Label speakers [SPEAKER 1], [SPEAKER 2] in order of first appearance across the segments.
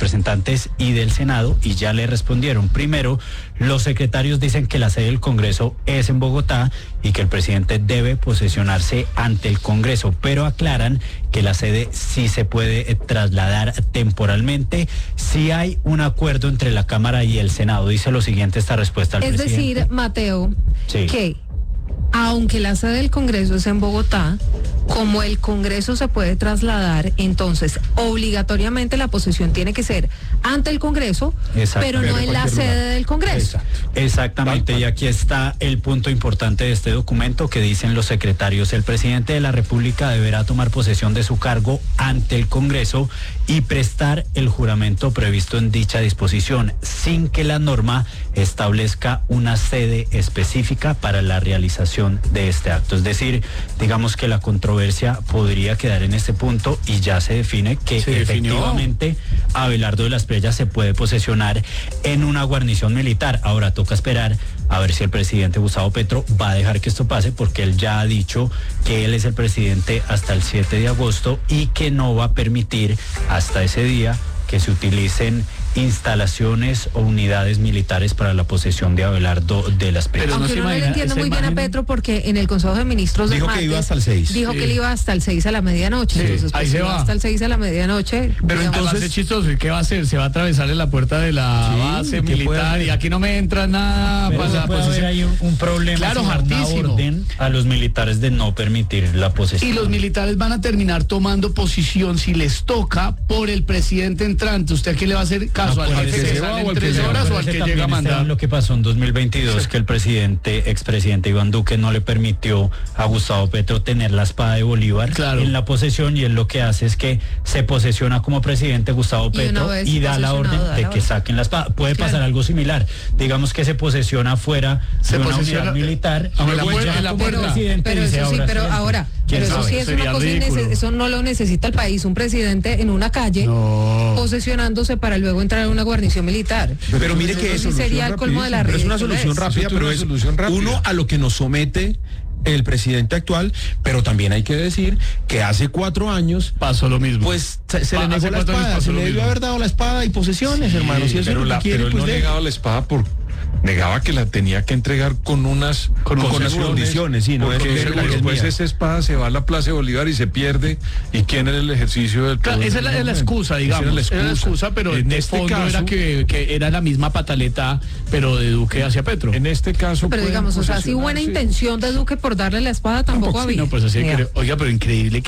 [SPEAKER 1] Representantes y del Senado, y ya le respondieron. Primero, los secretarios dicen que la sede del Congreso es en Bogotá y que el presidente debe posesionarse ante el Congreso, pero aclaran que la sede sí se puede trasladar temporalmente si hay un acuerdo entre la Cámara y el Senado. Dice lo siguiente esta respuesta al presidente.
[SPEAKER 2] Es decir, Mateo,
[SPEAKER 1] sí,
[SPEAKER 2] que aunque la sede del Congreso es en Bogotá, como el Congreso se puede trasladar, entonces obligatoriamente la posesión tiene que ser ante el Congreso, pero no en la sede del Congreso.
[SPEAKER 1] Exactamente, y aquí está el punto importante de este documento que dicen los secretarios. El presidente de la República deberá tomar posesión de su cargo ante el Congreso y prestar el juramento previsto en dicha disposición, sin que la norma establezca una sede específica para la realización de este acto. Es decir, digamos que la controversia podría quedar en este punto y ya se define que efectivamente Abelardo de la Espriella se puede posesionar en una guarnición militar. Ahora toca esperar a ver si el presidente Gustavo Petro va a dejar que esto pase, porque él ya ha dicho que él es el presidente hasta el 7 de agosto y que no va a permitir hasta ese día que se utilicen instalaciones o unidades militares para la posesión de Abelardo de la Espriella.
[SPEAKER 2] Aunque uno no le entiende muy bien a Petro, porque en el Consejo de Ministros
[SPEAKER 3] dijo que iba hasta el 6.
[SPEAKER 2] Dijo que él iba hasta el 6 a la medianoche.
[SPEAKER 4] Sí,
[SPEAKER 2] entonces,
[SPEAKER 4] ahí se va
[SPEAKER 2] hasta el 6 a la medianoche.
[SPEAKER 4] Pero entonces es chistoso. ¿Y qué va a hacer? ¿Se va a atravesar en la puerta de la base militar y aquí no me entra nada?
[SPEAKER 1] Puede haber ahí un problema.
[SPEAKER 4] Claro, hartísimo.
[SPEAKER 1] Una orden a los militares de no permitir la posesión.
[SPEAKER 4] Y los militares van a terminar tomando posición, si les toca, por el presidente entrante. ¿Usted a quién le va a hacer caso? ¿Al que se sale en 3 horas o al que llega a mandar?
[SPEAKER 1] Lo que pasó en 2022, que el expresidente Iván Duque no le permitió a Gustavo Petro tener la espada de Bolívar en la posesión, y él lo que hace es que se posesiona como presidente Gustavo Petro y da la orden de que saquen la espada. Puede pasar algo similar. Digamos que se posesiona fuera de una unidad militar.
[SPEAKER 2] Pero eso sí es una cosa, eso no lo necesita el país, un presidente en una calle posesionándose para luego entrar a una guarnición militar.
[SPEAKER 3] Pero mire que eso
[SPEAKER 2] sería el colmo de la
[SPEAKER 3] red. Es una solución rápida, pero es uno a lo que nos somete el presidente actual, pero también hay que decir que hace 4 años
[SPEAKER 4] pasó lo mismo.
[SPEAKER 3] Pues se le negó la espada, se le debió haber dado la espada y posesiones, hermano. Si eso
[SPEAKER 5] pero
[SPEAKER 3] es lo que quiere,
[SPEAKER 5] él
[SPEAKER 3] pues
[SPEAKER 5] no negaba la espada negaba que la tenía que entregar con unas
[SPEAKER 3] condiciones, sí, no
[SPEAKER 5] porque después esa espada se va a la Plaza de Bolívar y se pierde, y quién era el ejercicio del
[SPEAKER 4] poder. Esa es la excusa, digamos, era la excusa, pero en este fondo caso, era que era la misma pataleta, pero de Duque hacia Petro.
[SPEAKER 5] En este caso,
[SPEAKER 2] pero digamos, o sea, si buena intención de Duque por darle la espada tampoco había.
[SPEAKER 4] No, pues así oiga, pero increíble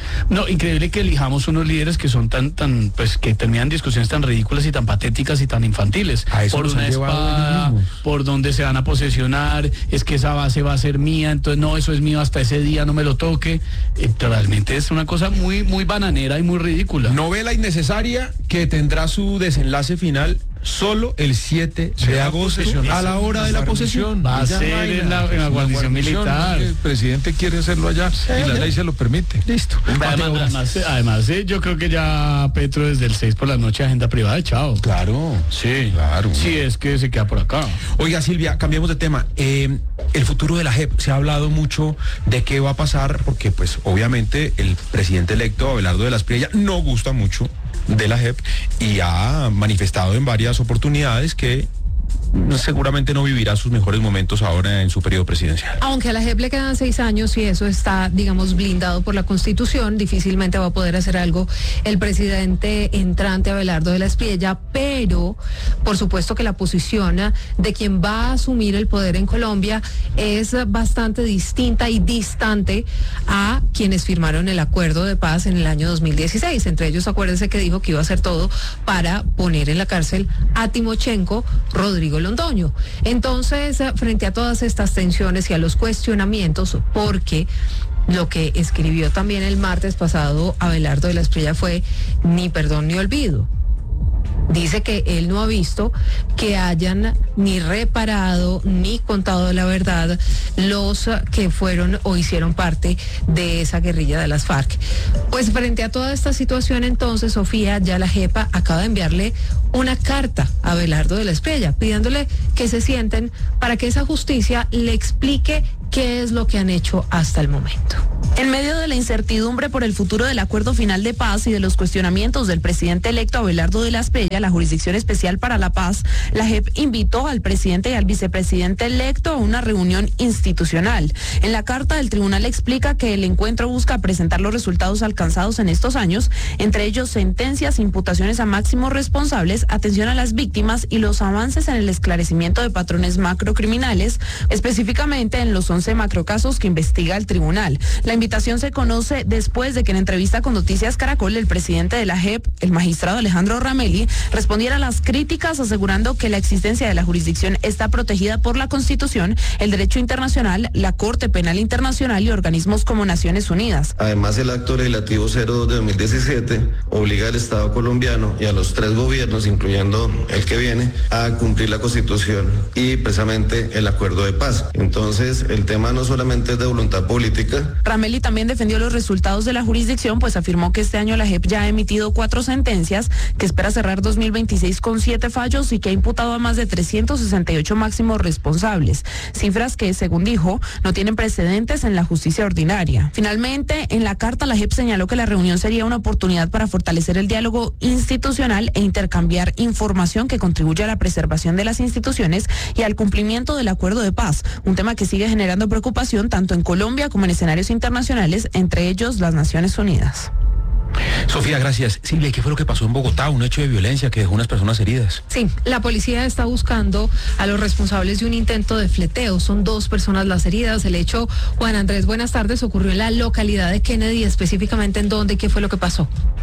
[SPEAKER 4] que elijamos unos líderes que son tan pues que terminan discusiones tan ridículas y tan patéticas y tan infantiles por una espada, por dónde se van a posesionar, es que esa base va a ser mía, entonces no, eso es mío hasta ese día, no me lo toque. Realmente es una cosa muy, muy bananera y muy ridícula.
[SPEAKER 3] Novela innecesaria que tendrá su desenlace final solo el 7 de agosto a la hora de la posesión.
[SPEAKER 4] Va a ser en la guarnición militar.
[SPEAKER 5] El presidente quiere hacerlo allá y la ley se lo permite.
[SPEAKER 3] Listo.
[SPEAKER 4] Además, yo creo que ya Petro desde el 6 por la noche agenda privada, chao.
[SPEAKER 3] Claro.
[SPEAKER 4] Sí,
[SPEAKER 3] claro.
[SPEAKER 4] Sí, es que se queda por acá.
[SPEAKER 3] Oiga, Silvia, cambiemos de tema. El futuro de la JEP, se ha hablado mucho de qué va a pasar, porque pues obviamente el presidente electo Abelardo de la Espriella no gusta mucho de la JEP y ha manifestado en varias oportunidades que seguramente no vivirá sus mejores momentos ahora en su periodo presidencial.
[SPEAKER 2] Aunque a la JEP le quedan 6 años y eso está, digamos, blindado por la Constitución, difícilmente va a poder hacer algo el presidente entrante Abelardo de la Espriella, pero por supuesto que la posición de quien va a asumir el poder en Colombia es bastante distinta y distante a quienes firmaron el acuerdo de paz en el año 2016. Entre ellos, acuérdense que dijo que iba a hacer todo para poner en la cárcel a Timochenko, Rodrigo Londoño. Entonces, frente a todas estas tensiones y a los cuestionamientos, porque lo que escribió también el martes pasado Abelardo de la Espriella fue ni perdón ni olvido. Dice que él no ha visto que hayan ni reparado ni contado la verdad los que fueron o hicieron parte de esa guerrilla de las FARC. Pues frente a toda esta situación, entonces, Sofía, ya la JEPA acaba de enviarle una carta a Abelardo de la Espriella pidiéndole que se sienten para que esa justicia le explique qué es lo que han hecho hasta el momento.
[SPEAKER 6] En medio de la incertidumbre por el futuro del acuerdo final de paz y de los cuestionamientos del presidente electo Abelardo de la Espriella, la Jurisdicción Especial para la Paz, la JEP invitó al presidente y al vicepresidente electo a una reunión institucional. En la carta del tribunal explica que el encuentro busca presentar los resultados alcanzados en estos años, entre ellos sentencias, imputaciones a máximos responsables, atención a las víctimas y los avances en el esclarecimiento de patrones macrocriminales, específicamente en los 11 macrocasos que investiga el tribunal. La invitación se conoce después de que en entrevista con Noticias Caracol el presidente de la JEP, el magistrado Alejandro Ramelli, respondiera a las críticas asegurando que la existencia de la jurisdicción está protegida por la Constitución, el derecho internacional, la Corte Penal Internacional y organismos como Naciones Unidas.
[SPEAKER 7] Además, el acto legislativo 02 de 2017 obliga al Estado colombiano y a los 3 gobiernos, incluyendo el que viene, a cumplir la Constitución y precisamente el acuerdo de paz. Entonces, el tema no solamente es de voluntad política.
[SPEAKER 6] Ramelli también defendió los resultados de la jurisdicción, pues afirmó que este año la JEP ya ha emitido 4 sentencias, que espera cerrar 2026 con 7 fallos y que ha imputado a más de 368 máximos responsables, cifras que, según dijo, no tienen precedentes en la justicia ordinaria. Finalmente, en la carta la JEP señaló que la reunión sería una oportunidad para fortalecer el diálogo institucional e intercambiar información que contribuya a la preservación de las instituciones y al cumplimiento del acuerdo de paz, un tema que sigue generando preocupación tanto en Colombia como en escenarios internacionales, entre ellos las Naciones Unidas.
[SPEAKER 3] Sofía, gracias. Silvia, ¿qué fue lo que pasó en Bogotá? Un hecho de violencia que dejó unas personas heridas.
[SPEAKER 2] Sí, la policía está buscando a los responsables de un intento de fleteo. Son 2 personas las heridas. El hecho, Juan Andrés, buenas tardes, ocurrió en la localidad de Kennedy, específicamente en dónde, ¿qué fue lo que pasó?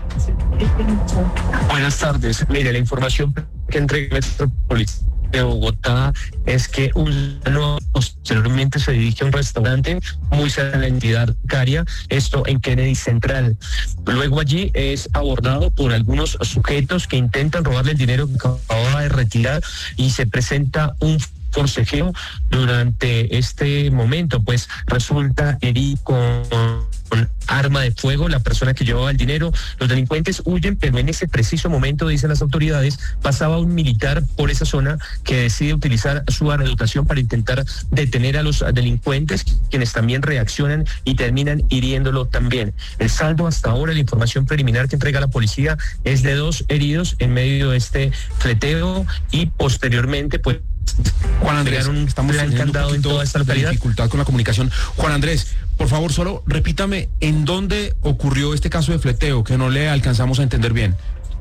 [SPEAKER 8] Buenas tardes. Mire, la información que entrega nuestra policía de Bogotá es que un ciudadano posteriormente se dirige a un restaurante muy cerca de la entidad bancaria, esto en Kennedy Central. Luego allí es abordado por algunos sujetos que intentan robarle el dinero que acababa de retirar y se presenta un forcejeo durante este momento, pues resulta herido con arma de fuego la persona que llevaba el dinero. Los delincuentes huyen, pero en ese preciso momento, dicen las autoridades, pasaba un militar por esa zona que decide utilizar su arma de dotación para intentar detener a los delincuentes, quienes también reaccionan y terminan hiriéndolo también. El saldo hasta ahora, la información preliminar que entrega la policía, es de 2 heridos en medio de este fleteo y posteriormente, pues,
[SPEAKER 3] Juan Andrés, estamos teniendo un poquito de dificultad con la comunicación. Juan Andrés, por favor, solo repítame en dónde ocurrió este caso de fleteo, que no le alcanzamos a entender bien.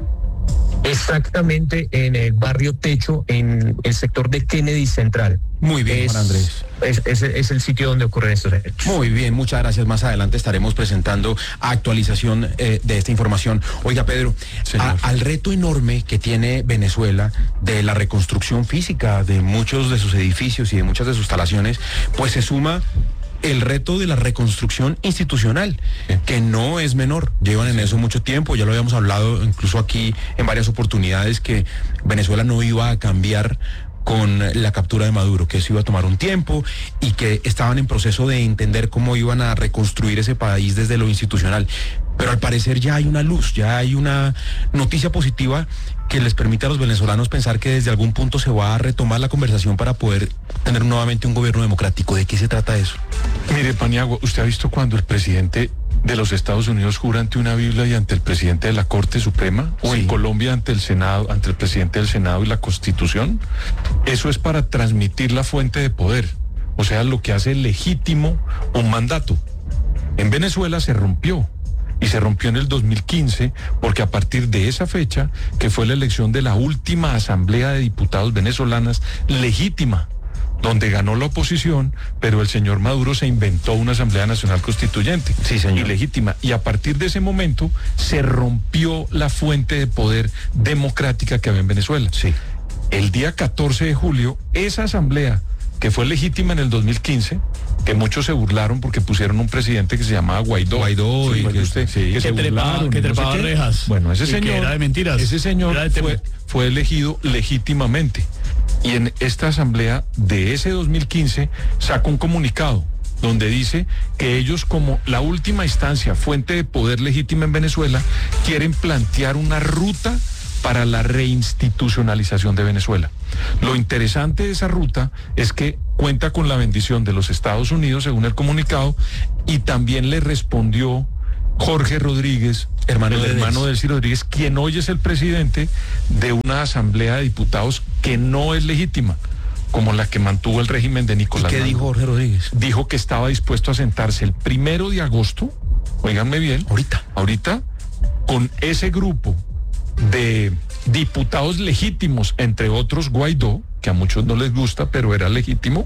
[SPEAKER 8] Exactamente en el barrio Techo, en el sector de Kennedy Central.
[SPEAKER 3] Muy bien, Juan Andrés.
[SPEAKER 8] Es el sitio donde ocurren estos hechos.
[SPEAKER 3] Muy bien, muchas gracias. Más adelante estaremos presentando actualización de esta información. Oiga, Pedro, al reto enorme que tiene Venezuela de la reconstrucción física de muchos de sus edificios y de muchas de sus instalaciones, pues se suma el reto de la reconstrucción institucional, que no es menor. Llevan en eso mucho tiempo, ya lo habíamos hablado incluso aquí en varias oportunidades, que Venezuela no iba a cambiar con la captura de Maduro, que eso iba a tomar un tiempo y que estaban en proceso de entender cómo iban a reconstruir ese país desde lo institucional. Pero al parecer ya hay una luz, ya hay una noticia positiva que les permite a los venezolanos pensar que desde algún punto se va a retomar la conversación para poder tener nuevamente un gobierno democrático. ¿De qué se trata eso?
[SPEAKER 5] Mire, Paniagua, ¿usted ha visto cuando el presidente de los Estados Unidos jura ante una Biblia y ante el presidente de la Corte Suprema? ¿O en Colombia ante el Senado, ante el presidente del Senado y la Constitución? Eso es para transmitir la fuente de poder, o sea, lo que hace legítimo un mandato. En Venezuela se rompió. Y se rompió en el 2015 porque a partir de esa fecha, que fue la elección de la última Asamblea de Diputados venezolanas legítima, donde ganó la oposición, pero el señor Maduro se inventó una Asamblea Nacional Constituyente,
[SPEAKER 3] sí, señor,
[SPEAKER 5] ilegítima. Y a partir de ese momento se rompió la fuente de poder democrática que había en Venezuela.
[SPEAKER 3] Sí.
[SPEAKER 5] El día 14 de julio, esa Asamblea, que fue legítima en el 2015, que muchos se burlaron porque pusieron un presidente que se llamaba Guaidó.
[SPEAKER 3] Guaidó,
[SPEAKER 5] sí,
[SPEAKER 4] que trepaba rejas.
[SPEAKER 5] Bueno, ese señor,
[SPEAKER 4] era de mentiras.
[SPEAKER 5] Ese señor fue elegido legítimamente. Y en esta asamblea de ese 2015 sacó un comunicado donde dice que ellos, como la última instancia, fuente de poder legítima en Venezuela, quieren plantear una ruta para la reinstitucionalización de Venezuela. Lo interesante de esa ruta es que cuenta con la bendición de los Estados Unidos, según el comunicado, y también le respondió Jorge Rodríguez, hermano de Delcy Rodríguez, quien hoy es el presidente de una asamblea de diputados que no es legítima, como la que mantuvo el régimen de Nicolás Maduro.
[SPEAKER 3] ¿Qué dijo Jorge Rodríguez?
[SPEAKER 5] Dijo que estaba dispuesto a sentarse el 1 de agosto, óiganme bien, ahorita, con ese grupo de diputados legítimos, entre otros Guaidó, que a muchos no les gusta, pero era legítimo,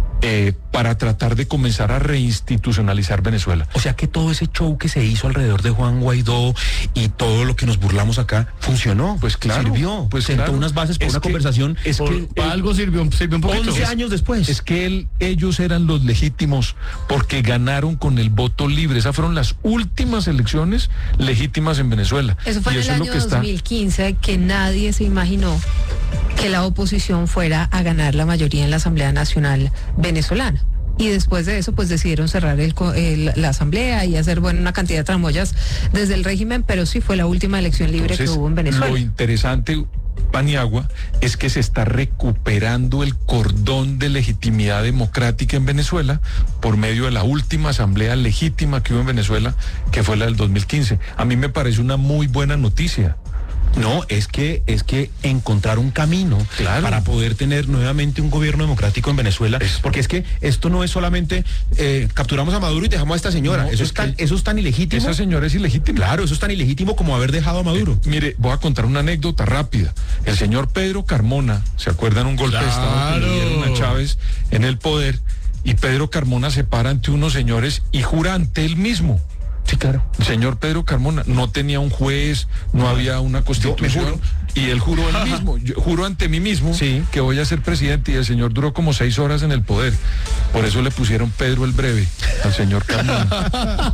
[SPEAKER 5] para tratar de comenzar a reinstitucionalizar Venezuela.
[SPEAKER 3] O sea que todo ese show que se hizo alrededor de Juan Guaidó y todo lo que nos burlamos acá funcionó.
[SPEAKER 5] Pues claro.
[SPEAKER 3] Sirvió.
[SPEAKER 5] Pues
[SPEAKER 3] sentó
[SPEAKER 5] claro.
[SPEAKER 3] unas bases para una conversación.
[SPEAKER 4] Algo sirvió un poquito.
[SPEAKER 3] 11 años después.
[SPEAKER 5] Es que ellos eran los legítimos porque ganaron con el voto libre. Esas fueron las últimas elecciones legítimas en Venezuela.
[SPEAKER 2] Eso fue en el año 2015 que nadie se imaginó que la oposición fuera a ganar la mayoría en la Asamblea Nacional venezolana. Y después de eso, pues decidieron cerrar la asamblea y hacer, una cantidad de tramoyas desde el régimen, pero sí fue la última elección libre que hubo en Venezuela.
[SPEAKER 5] Lo interesante, Paniagua, es que se está recuperando el cordón de legitimidad democrática en Venezuela por medio de la última asamblea legítima que hubo en Venezuela, que fue la del 2015. A mí me parece una muy buena noticia.
[SPEAKER 3] No, es que encontrar un camino para poder tener nuevamente un gobierno democrático en Venezuela, porque es que esto no es solamente capturamos a Maduro y dejamos a esta señora, eso es tan ilegítimo.
[SPEAKER 5] Esa señora es ilegítima.
[SPEAKER 3] Claro, eso es tan ilegítimo como haber dejado a Maduro.
[SPEAKER 5] Mire, voy a contar una anécdota rápida. El señor Pedro Carmona, ¿se acuerdan un golpe de Estado que le dieron a Chávez en el poder? Y Pedro Carmona se para ante unos señores y jura ante él mismo.
[SPEAKER 3] Sí, claro.
[SPEAKER 5] El señor Pedro Carmona no tenía un juez, no había una constitución, y él juró él mismo, yo juro ante mí mismo que voy a ser presidente, y el señor duró como 6 horas en el poder. Por eso le pusieron Pedro el Breve al señor Carmona.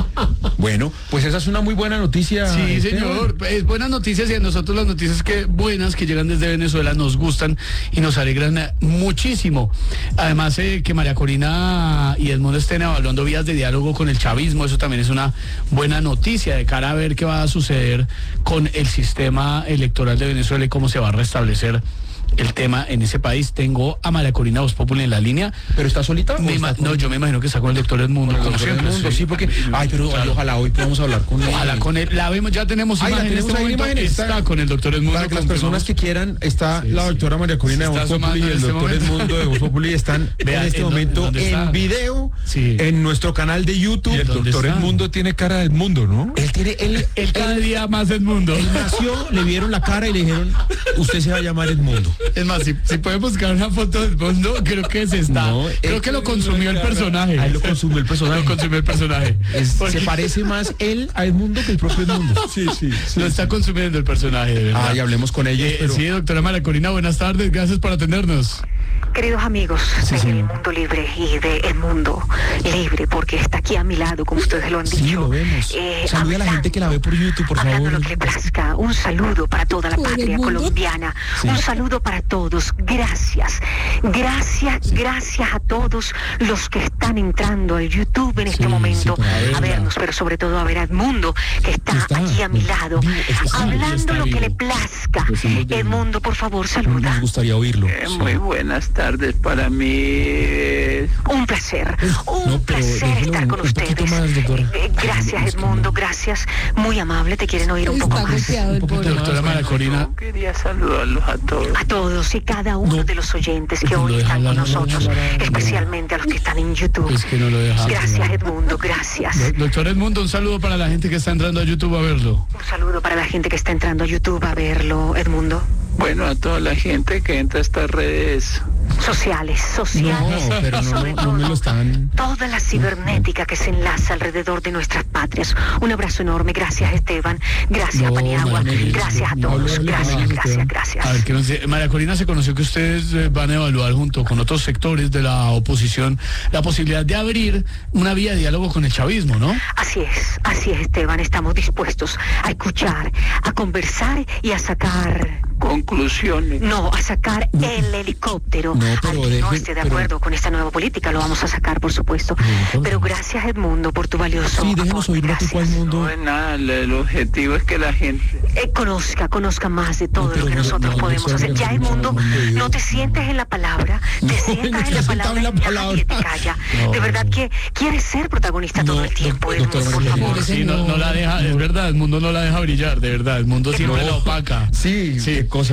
[SPEAKER 3] Bueno, pues esa es una muy buena noticia.
[SPEAKER 4] Sí, señor, es buenas noticias, y a nosotros las noticias buenas que llegan desde Venezuela nos gustan y nos alegran muchísimo. Además, que María Corina y Edmundo estén evaluando vías de diálogo con el chavismo, eso también es una buena noticia de cara a ver qué va a suceder con el sistema electoral de Venezuela y cómo se va a restablecer el tema en ese país. Tengo a María Corina Voz Populi en la línea.
[SPEAKER 3] ¿Pero está solita?
[SPEAKER 4] No, yo me imagino que está con el doctor Edmundo.
[SPEAKER 3] Como siempre, sí, porque... pero claro. Ojalá hoy podamos hablar con él.
[SPEAKER 4] Ojalá con él. La vemos, ya tenemos imágenes. Está con el doctor Edmundo.
[SPEAKER 3] Para que las personas que quieran, está la doctora María Corina de Voz Populi y el doctor Edmundo de Voz Populi están en este momento en video en nuestro canal de YouTube.
[SPEAKER 5] Y el doctor Edmundo tiene cara de Edmundo, ¿no?
[SPEAKER 3] Él
[SPEAKER 4] cada día más Edmundo.
[SPEAKER 3] Él nació, le vieron la cara y le dijeron, usted se va a llamar Edmundo.
[SPEAKER 4] Es más, si pueden buscar una foto del fondo, creo que creo que lo consumió el personaje.
[SPEAKER 3] Ahí lo consumió el personaje.
[SPEAKER 4] Se
[SPEAKER 3] parece más él a Edmundo que el propio Edmundo.
[SPEAKER 4] Sí. Lo está consumiendo el personaje, de verdad.
[SPEAKER 3] Y hablemos con ella.
[SPEAKER 4] Sí, doctora María Corina, buenas tardes, gracias por atendernos.
[SPEAKER 9] Queridos amigos del Mundo Libre y de El Mundo Libre, porque está aquí a mi lado, como ustedes lo han dicho.
[SPEAKER 3] Sí, lo vemos. Salude a la gente que la ve por YouTube, por favor.
[SPEAKER 9] Lo que le plazca. Un saludo para toda la patria colombiana. Sí. Un saludo para todos. Gracias a todos los que están entrando al YouTube en este momento a vernos, pero sobre todo a ver a Edmundo, que está aquí a mi lado, hablando lo que le plazca. Edmundo, por favor, saluda.
[SPEAKER 3] Nos gustaría oírlo.
[SPEAKER 10] Muy buenas tardes para mí.
[SPEAKER 9] Un placer estar con ustedes. Gracias, Edmundo, gracias. Muy amable, te quieren oír un poco más.
[SPEAKER 4] Doctora María Corina.
[SPEAKER 10] Quería saludarlos a todos.
[SPEAKER 9] A todos y cada uno de los oyentes que hoy están con nosotros, especialmente a los que están en YouTube. Gracias, Edmundo, gracias.
[SPEAKER 4] Doctor Edmundo, un saludo para la gente que está entrando a YouTube a verlo.
[SPEAKER 9] Un saludo para la gente que está entrando a YouTube a verlo, Edmundo.
[SPEAKER 10] Bueno, a toda la gente que entra a estas redes
[SPEAKER 9] sociales,
[SPEAKER 3] no, pero no me lo están.
[SPEAKER 9] Toda la cibernética que se enlaza alrededor de nuestras patrias. Un abrazo enorme, gracias Esteban, gracias Paniagua, gracias a todos, gracias.
[SPEAKER 4] A ver, María Corina, se conoció que ustedes van a evaluar junto con otros sectores de la oposición la posibilidad de abrir una vía de diálogo con el chavismo, ¿no?
[SPEAKER 9] Así es Esteban, estamos dispuestos a escuchar, a conversar y a sacar
[SPEAKER 10] conclusiones.
[SPEAKER 9] No, a sacar el helicóptero.
[SPEAKER 3] No, pero
[SPEAKER 9] al que no esté de acuerdo con esta nueva política, lo vamos a sacar, por supuesto. Pero gracias, Edmundo, por tu valioso
[SPEAKER 3] Sí, déjenos
[SPEAKER 9] aporte.
[SPEAKER 3] oír un ratico al mundo.
[SPEAKER 10] No es nada, el objetivo es que la gente...
[SPEAKER 9] Conozca más de todo lo que nosotros podemos hacer. Ya, Edmundo, no te sientes en la palabra, te sientas en la palabra y nadie te calla. De verdad que quieres ser protagonista todo el tiempo, Edmundo, por favor.
[SPEAKER 4] Sí, no la deja, es verdad, el mundo no la deja brillar, de verdad, el mundo siempre la opaca.
[SPEAKER 3] Sí,